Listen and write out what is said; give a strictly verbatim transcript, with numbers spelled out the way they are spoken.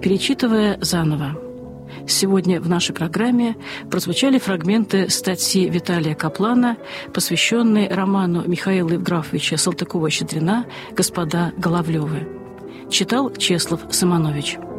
Перечитывая заново. Сегодня в нашей программе прозвучали фрагменты статьи Виталия Каплана, посвященной роману Михаила Евграфовича Салтыкова-Щедрина «Господа Головлевы». Читал Чеслов Сыманович.